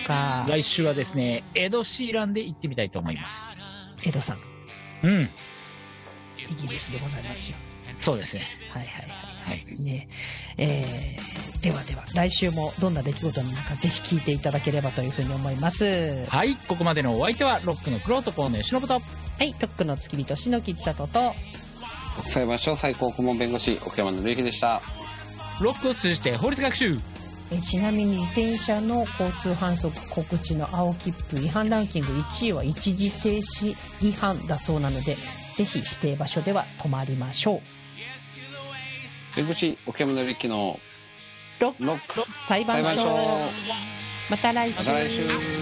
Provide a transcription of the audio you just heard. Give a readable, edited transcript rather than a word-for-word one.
か。 来週はですね、エド・シーランで行ってみたいと思います。 エドさん。 うん。 イギリスでございますよ。 そうですね。 はいはいはい。 はい。 ねではでは、来週もどんな出来事になるかぜひ聞いていただければというふうに思います。 はい、ここまでのお相手は、ロックのクロートポーの吉信と、 はい、ロックの付き人、篠木千里と、 国裁判所最高顧問弁護士、奥山紀之でした。 ロックを通じて法律学習。 ちなみに自転車の交通反則告知の青切符違反ランキング1位は一時停止違反だそうなので、ぜひ指定場所では止まりましょう。 弁護士奥山紀之のロック裁判所。また来週。